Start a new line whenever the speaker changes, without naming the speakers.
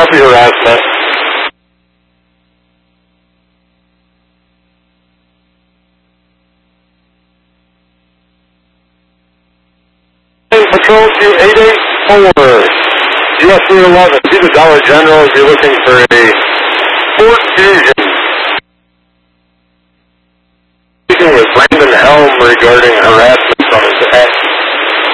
copy harassment. Patrol 2884, US 311, see the Dollar General if you're looking for a Ford Fusion. Speaking with Brandon Helm regarding harassment.